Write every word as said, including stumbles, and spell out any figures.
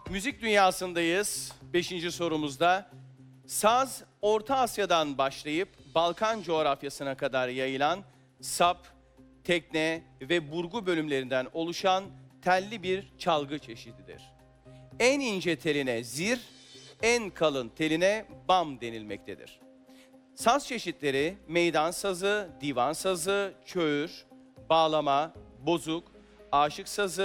Müzik dünyasındayız. Beşinci sorumuzda. Saz, Orta Asya'dan başlayıp Balkan coğrafyasına kadar yayılan sap, tekne ve burgu bölümlerinden oluşan telli bir çalgı çeşididir. En ince teline zir, en kalın teline bam denilmektedir. Saz çeşitleri meydan sazı, divan sazı, çöğür, bağlama, bozuk, aşık sazı,